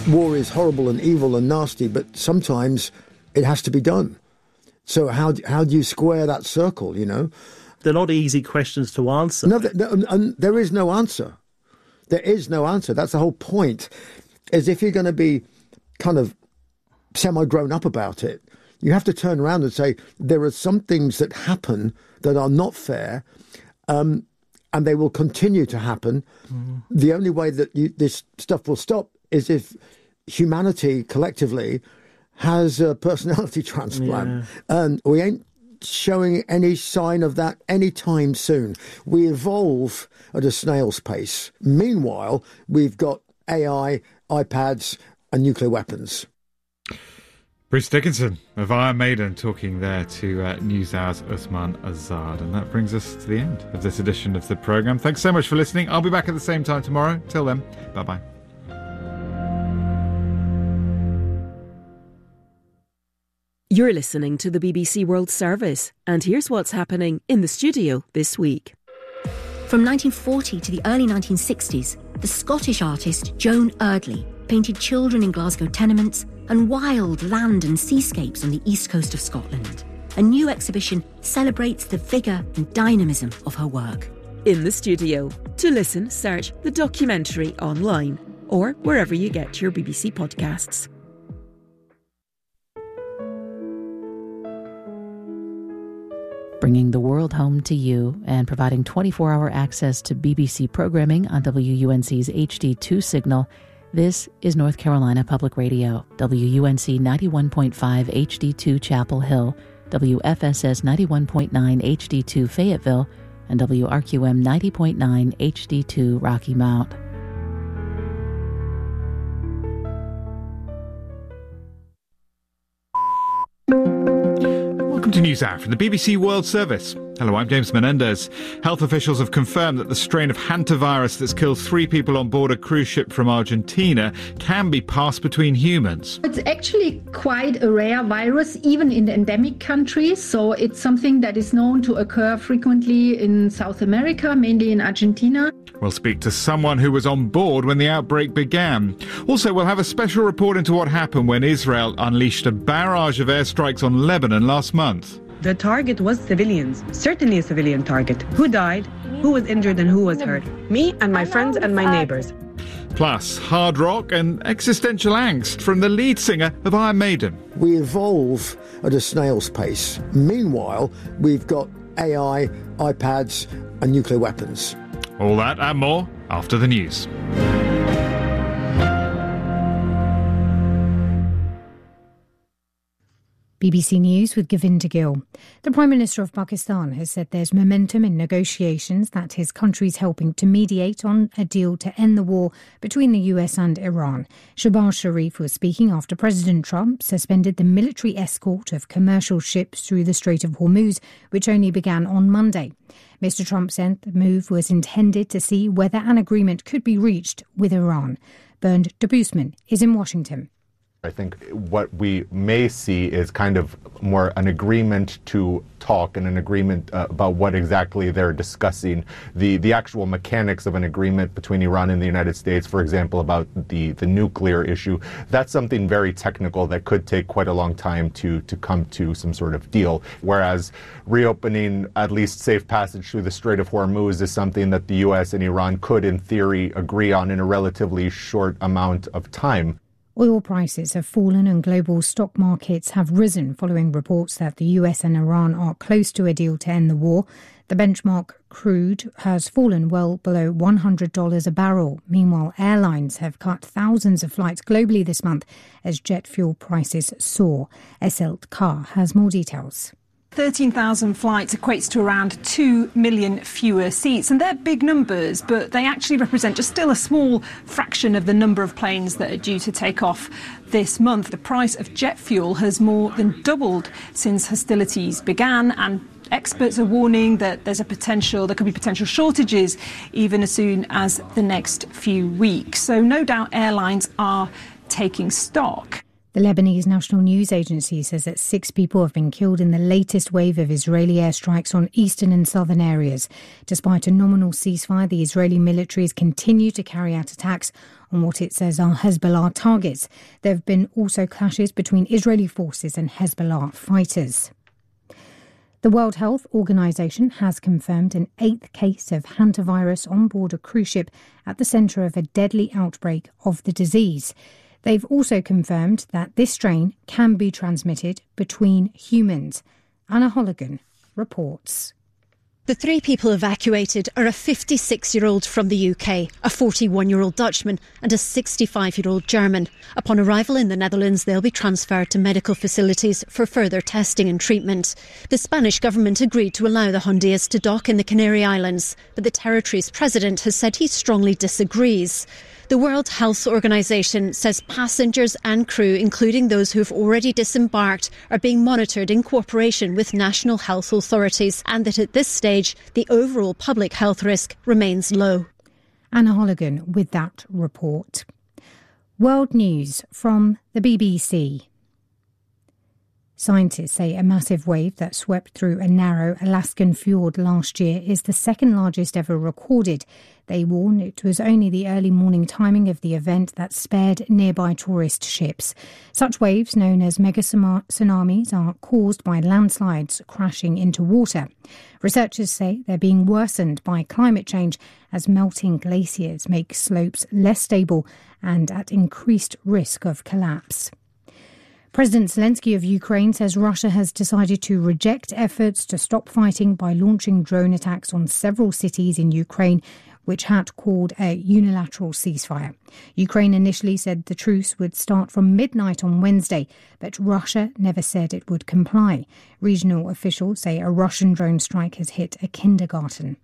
war is horrible and evil and nasty, but sometimes it has to be done. So how do you square that circle, you know? They're not easy questions to answer. No, and there is no answer. There is no answer. That's the whole point, is if you're going to be kind of semi-grown up about it, you have to turn around and say, there are some things that happen that are not fair, and they will continue to happen. The only way that this stuff will stop is if humanity collectively has a personality transplant. And we ain't showing any sign of that anytime soon. We evolve at a snail's pace. Meanwhile, we've got AI, iPads and nuclear weapons. Bruce Dickinson of Iron Maiden talking there to NewsHour's Uthman Azad. And that brings us to the end of this edition of the programme. Thanks so much for listening. I'll be back at the same time tomorrow. Till then, bye-bye. You're listening to the BBC World Service, and here's what's happening in the studio this week. From 1940 to the early 1960s, the Scottish artist Joan Erdley painted children in Glasgow tenements and wild land and seascapes on the east coast of Scotland. A new exhibition celebrates the vigour and dynamism of her work. In the studio. To listen, search The Documentary online or wherever you get your BBC podcasts. Bringing the world home to you and providing 24-hour access to BBC programming on WUNC's HD2 signal. This is North Carolina Public Radio, WUNC 91.5 HD2 Chapel Hill, WFSS 91.9 HD2 Fayetteville, and WRQM 90.9 HD2 Rocky Mount. Welcome to NewsHour from the BBC World Service. Hello, I'm James Menendez. Health officials have confirmed that the strain of hantavirus that's killed 3 people on board a cruise ship from Argentina can be passed between humans. It's actually quite a rare virus, even in the endemic countries. So it's something that is known to occur frequently in South America, mainly in Argentina. We'll speak to someone who was on board when the outbreak began. Also, we'll have a special report into what happened when Israel unleashed a barrage of airstrikes on Lebanon last month. The target was civilians, certainly a civilian target. Who died, who was injured and who was hurt? Me and my friends and my neighbours. Plus, hard rock and existential angst from the lead singer of Iron Maiden. We evolve at a snail's pace. Meanwhile, we've got AI, iPads and nuclear weapons. All that and more after the news. BBC News with Govinda Gill. The Prime Minister of Pakistan has said there's momentum in negotiations that his country's helping to mediate on a deal to end the war between the US and Iran. Shehbaz Sharif was speaking after President Trump suspended the military escort of commercial ships through the Strait of Hormuz, which only began on Monday. Mr. Trump said the move was intended to see whether an agreement could be reached with Iran. Bernd de Boosman is in Washington. I think what we may see is kind of more an agreement to talk and an agreement about what exactly they're discussing. The actual mechanics of an agreement between Iran and the United States, for example, about the nuclear issue, that's something very technical that could take quite a long time to come to some sort of deal. Whereas reopening at least safe passage through the Strait of Hormuz is something that the US and Iran could, in theory, agree on in a relatively short amount of time. Oil prices have fallen and global stock markets have risen following reports that the US and Iran are close to a deal to end the war. The benchmark crude has fallen well below $100 a barrel. Meanwhile, airlines have cut thousands of flights globally this month as jet fuel prices soar. Eselt Kar has more details. 13,000 flights equates to around 2 million fewer seats. And they're big numbers, but they actually represent just still a small fraction of the number of planes that are due to take off this month. The price of jet fuel has more than doubled since hostilities began, and experts are warning that there could be potential shortages even as soon as the next few weeks. So no doubt airlines are taking stock. The Lebanese National News Agency says that 6 people have been killed in the latest wave of Israeli airstrikes on eastern and southern areas. Despite a nominal ceasefire, the Israeli military has continued to carry out attacks on what it says are Hezbollah targets. There have been also clashes between Israeli forces and Hezbollah fighters. The World Health Organization has confirmed an 8th case of hantavirus on board a cruise ship at the centre of a deadly outbreak of the disease. They've also confirmed that this strain can be transmitted between humans. Anna Holligan reports. The 3 people evacuated are a 56-year-old from the UK, a 41-year-old Dutchman and a 65-year-old German. Upon arrival in the Netherlands, they'll be transferred to medical facilities for further testing and treatment. The Spanish government agreed to allow the Hondias to dock in the Canary Islands, but the territory's president has said he strongly disagrees. The World Health Organization says passengers and crew, including those who have already disembarked, are being monitored in cooperation with national health authorities, and that at this stage, the overall public health risk remains low. Anna Holligan with that report. World news from the BBC. Scientists say a massive wave that swept through a narrow Alaskan fjord last year is the second largest ever recorded. They warn it was only the early morning timing of the event that spared nearby tourist ships. Such waves, known as mega tsunamis, are caused by landslides crashing into water. Researchers say they're being worsened by climate change as melting glaciers make slopes less stable and at increased risk of collapse. President Zelensky of Ukraine says Russia has decided to reject efforts to stop fighting by launching drone attacks on several cities in Ukraine, which had called a unilateral ceasefire. Ukraine initially said the truce would start from midnight on Wednesday, but Russia never said it would comply. Regional officials say a Russian drone strike has hit a kindergarten.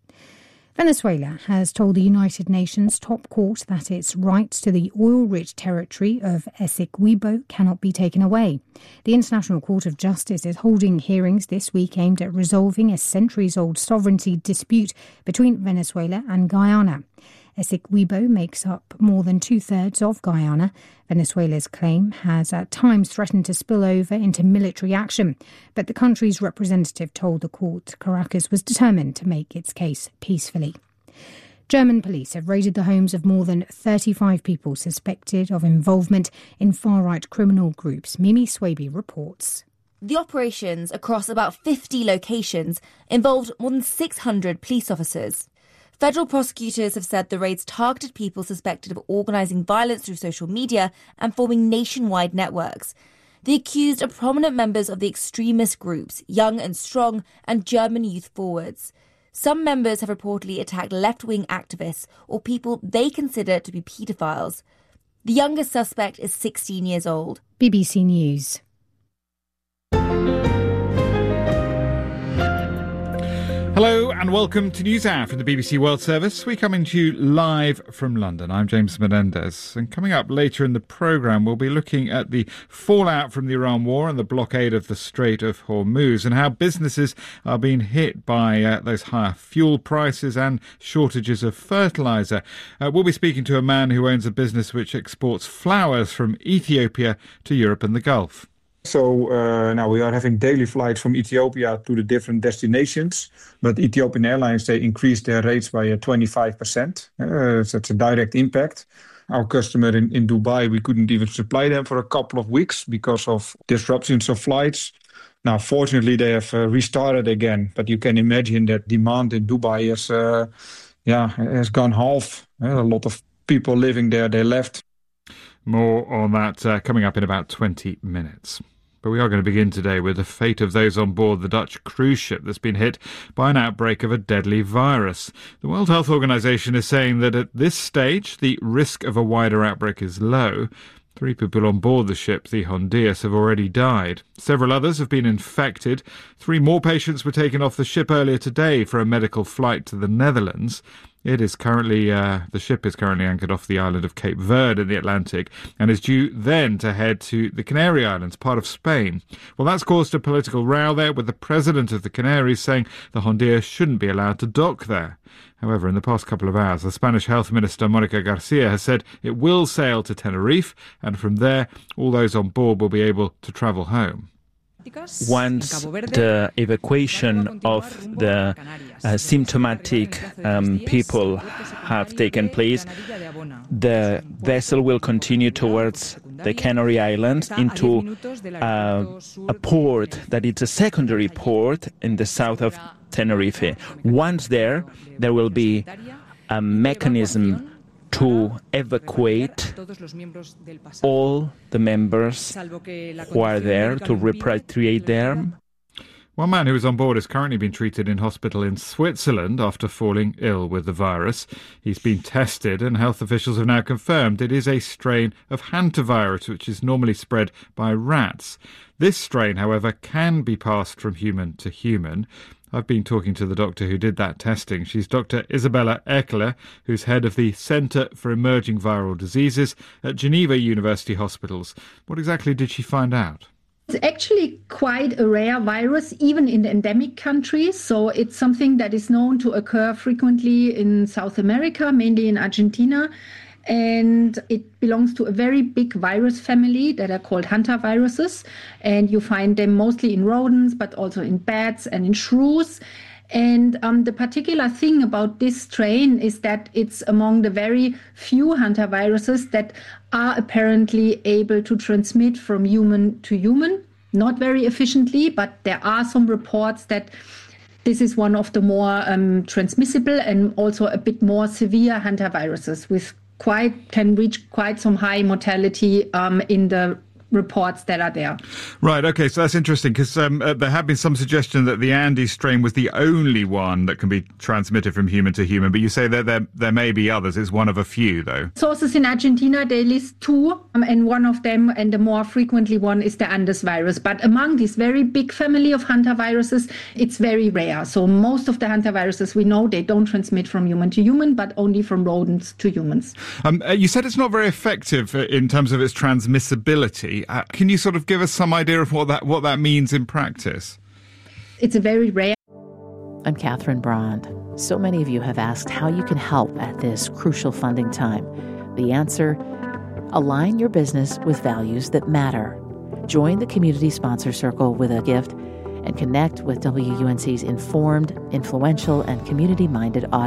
Venezuela has told the United Nations top court that its rights to the oil-rich territory of Essequibo cannot be taken away. The International Court of Justice is holding hearings this week aimed at resolving a centuries-old sovereignty dispute between Venezuela and Guyana. Essequibo makes up more than 2/3 of Guyana. Venezuela's claim has at times threatened to spill over into military action, but the country's representative told the court Caracas was determined to make its case peacefully. German police have raided the homes of more than 35 people suspected of involvement in far-right criminal groups. Mimi Swaby reports. The operations across about 50 locations involved more than 600 police officers. Federal prosecutors have said the raids targeted people suspected of organising violence through social media and forming nationwide networks. The accused are prominent members of the extremist groups Young and Strong and German Youth Forwards. Some members have reportedly attacked left-wing activists or people they consider to be paedophiles. The youngest suspect is 16 years old. BBC News. Hello and welcome to NewsHour from the BBC World Service. We're coming to you live from London. I'm James Menendez, and coming up later in the programme we'll be looking at the fallout from the Iran war and the blockade of the Strait of Hormuz and how businesses are being hit by those higher fuel prices and shortages of fertiliser. We'll be speaking to a man who owns a business which exports flowers from Ethiopia to Europe and the Gulf. So now we are having daily flights from Ethiopia to the different destinations. But Ethiopian Airlines, they increased their rates by 25%. So it's a direct impact. Our customer in Dubai, we couldn't even supply them for a couple of weeks because of disruptions of flights. Now, fortunately, they have restarted again. But you can imagine that demand in Dubai has gone half. A lot of people living there, they left. More on that coming up in about 20 minutes. But we are going to begin today with the fate of those on board the Dutch cruise ship that's been hit by an outbreak of a deadly virus. The World Health Organization is saying that at this stage, the risk of a wider outbreak is low. 3 people on board the ship, the Hondias, have already died. Several others have been infected. 3 more patients were taken off the ship earlier today for a medical flight to the Netherlands. It is currently, the ship is currently anchored off the island of Cape Verde in the Atlantic and is due then to head to the Canary Islands, part of Spain. Well, that's caused a political row there, with the president of the Canaries saying the Hondia shouldn't be allowed to dock there. However, in the past couple of hours, the Spanish Health Minister Mónica García has said it will sail to Tenerife, and from there, all those on board will be able to travel home. Once the evacuation of the symptomatic people have taken place, the vessel will continue towards the Canary Islands into a port that is a secondary port in the south of Tenerife. Once there will be a mechanism to evacuate all the members who are there, to repatriate them. One man who was on board has currently been treated in hospital in Switzerland after falling ill with the virus. He's been tested, and health officials have now confirmed it is a strain of hantavirus, which is normally spread by rats. This strain, however, can be passed from human to human. I've been talking to the doctor who did that testing. She's Dr. Isabella Ekler, who's head of the Centre for Emerging Viral Diseases at Geneva University Hospitals. What exactly did she find out? It's actually quite a rare virus, even in the endemic countries. So it's something that is known to occur frequently in South America, mainly in Argentina. And it belongs to a very big virus family that are called hantaviruses. And you find them mostly in rodents, but also in bats and in shrews. And the particular thing about this strain is that it's among the very few hantaviruses that are apparently able to transmit from human to human. Not very efficiently, but there are some reports that this is one of the more transmissible and also a bit more severe hantaviruses can reach quite some high mortality in the reports that are there. Right, okay, so that's interesting because there have been some suggestion that the Andes strain was the only one that can be transmitted from human to human, but you say that there may be others. It's one of a few, though. Sources in Argentina, they list two, and one of them, and the more frequently one, is the Andes virus. But among this very big family of hantaviruses, it's very rare. So most of the hantaviruses we know, they don't transmit from human to human, but only from rodents to humans. You said it's not very effective in terms of its transmissibility. Can you sort of give us some idea of what that means in practice? It's a very rare. I'm Catherine Brand. So many of you have asked how you can help at this crucial funding time. The answer: align your business with values that matter. Join the Community Sponsor Circle with a gift and connect with WUNC's informed, influential, and community-minded audience.